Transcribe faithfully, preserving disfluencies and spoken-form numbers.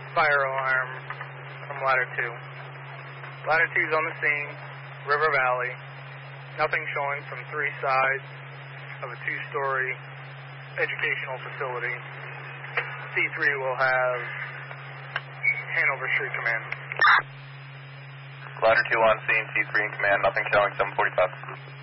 fire alarm from Ladder two. Ladder two's on the scene, River Valley. Nothing showing from three sides of a two-story educational facility. C three will have Hanover Street Command. Ladder two on scene, C three in command, nothing showing, seven forty-five.